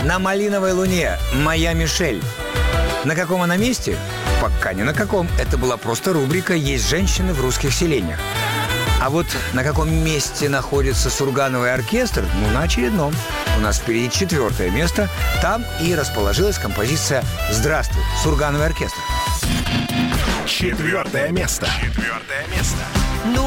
На малиновой луне моя Мишель. На каком она месте? Пока ни на каком. Это была просто рубрика «Есть женщины в русских селениях». А вот на каком месте находится Сургановый оркестр? Ну, на очередном. У нас впереди 4-е место. Там и расположилась композиция «Здравствуй, Сургановый оркестр». 4-е место. 4-е место.